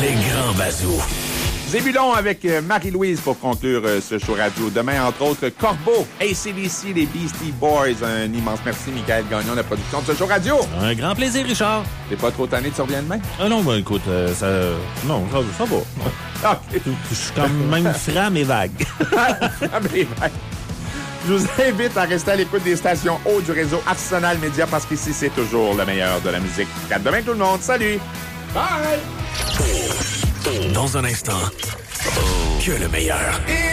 Les grands bazous. Zébulon avec Marie-Louise pour conclure ce show radio. Demain, entre autres, Corbeau, AC/DC, les Beastie Boys. Un immense merci, Michael Gagnon, la production de ce show radio. Un grand plaisir, Richard. T'es pas trop tanné, tu reviens demain? Ah non, ben écoute, ça va. Non. OK. Je suis quand même franc mais vague. Je vous invite à rester à l'écoute des stations hautes du réseau Arsenal Média parce qu'ici, c'est toujours le meilleur de la musique. À demain, tout le monde. Salut! Bye! Dans un instant, que le meilleur.